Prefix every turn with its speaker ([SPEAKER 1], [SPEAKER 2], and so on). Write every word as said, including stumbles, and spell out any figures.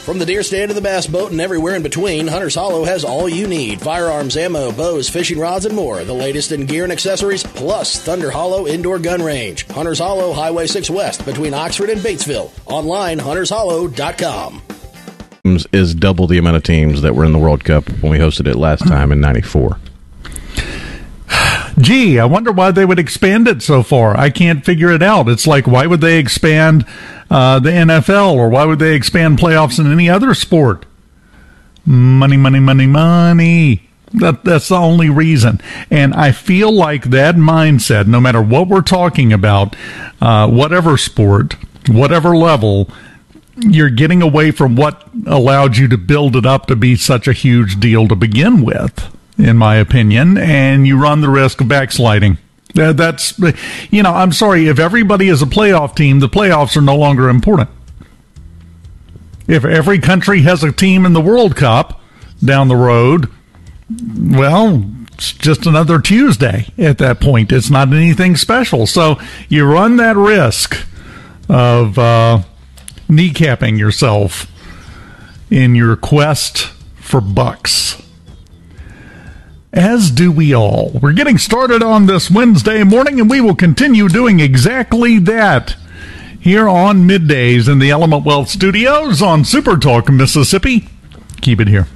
[SPEAKER 1] From the deer stand to the bass boat and everywhere in between, Hunter's Hollow has all you need. Firearms, ammo, bows, fishing rods, and more. The latest in gear and accessories, plus Thunder Hollow Indoor Gun Range. Hunter's Hollow, Highway six West, between Oxford and Batesville. Online, hunters hollow dot com.
[SPEAKER 2] Is double the amount of teams that were in the World Cup when we hosted it last time in ninety-four.
[SPEAKER 3] Gee, I wonder why they would expand it so far. I can't figure it out. It's like, why would they expand uh, the N F L, or why would they expand playoffs in any other sport? Money, money, money, money. That, that's the only reason. And I feel like that mindset, no matter what we're talking about, uh, whatever sport, whatever level, you're getting away from what allowed you to build it up to be such a huge deal to begin with, in my opinion, and you run the risk of backsliding. Uh, that's, you know, I'm sorry, if everybody is a playoff team, the playoffs are no longer important. If every country has a team in the World Cup down the road, well, it's just another Tuesday at that point. It's not anything special. So you run that risk of uh, kneecapping yourself in your quest for bucks. As do we all. We're getting started on this Wednesday morning, and we will continue doing exactly that here on Middays in the Element Wealth Studios on Super Talk Mississippi. Keep it here.